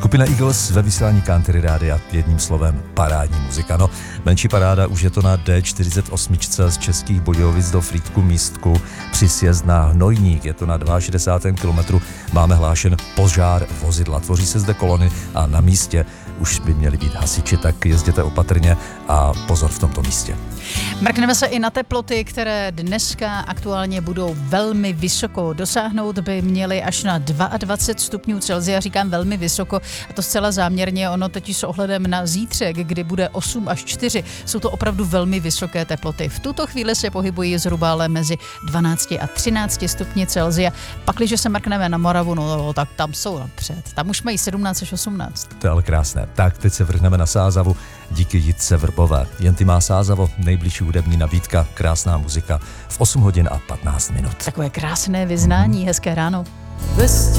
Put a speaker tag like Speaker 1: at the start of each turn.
Speaker 1: Skupina Eagles ve vysílání Country Rádia, jedním slovem parádní muzika. No, menší paráda už je to na D48 z Českých Budějovic do Frýdku Místku při sjezd na Hnojník. Je to na 62. kilometru. Máme hlášen požár vozidla. Tvoří se zde kolony a na místě už by měli být hasiči, tak jezděte opatrně a pozor v tomto místě.
Speaker 2: Mrkneme se i na teploty, které dneska aktuálně budou velmi vysoko. Dosáhnout by měly až na 22 stupňů Celsia, říkám velmi vysoko, a to zcela záměrně, ono totiž s ohledem na zítřek, kdy bude 8 až 4, jsou to opravdu velmi vysoké teploty. V tuto chvíli se pohybují zhruba ale mezi 12 a 13 stupni Celsia. Pakliže se mrkneme na Moravu, no tak tam jsou napřed. Tam už mají 17 až 18.
Speaker 1: To je ale krásné. Tak, teď se vrhneme na Sázavu díky Jitce Vrbové. Jen ty má Sázavo, nejbližší hudební nabídka, krásná muzika v 8 hodin a 15 minut.
Speaker 2: Takové krásné vyznání, hezké ráno.